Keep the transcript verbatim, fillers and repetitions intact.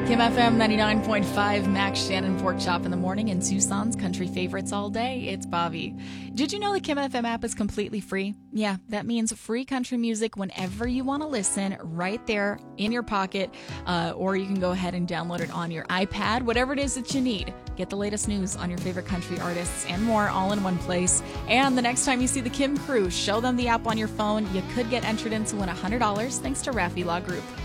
Kim F M ninety-nine point five, Max Shannon Pork Chop in the morning, and Tucson's country favorites all day. It's Bobby. Did you know the Kim F M app is completely free? Yeah, that means free country music whenever you want to listen, right there in your pocket, uh, or you can go ahead and download it on your iPad, whatever it is that you need. Get the latest news on your favorite country artists and more all in one place. And the next time you see the Kim Crew, show them the app on your phone. You could get entered in to win one hundred dollars thanks to Raffi Law Group.